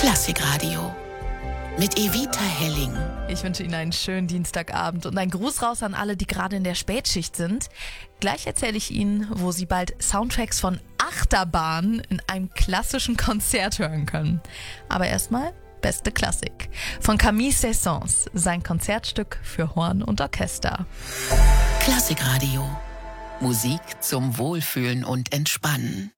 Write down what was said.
Klassikradio mit Evita Helling. Ich wünsche Ihnen einen schönen Dienstagabend und einen Gruß raus an alle, die gerade in der Spätschicht sind. Gleich erzähle ich Ihnen, wo Sie bald Soundtracks von Achterbahnen in einem klassischen Konzert hören können. Aber erstmal beste Klassik. Von Camille Saint-Saëns, sein Konzertstück für Horn und Orchester. Klassikradio. Musik zum Wohlfühlen und Entspannen.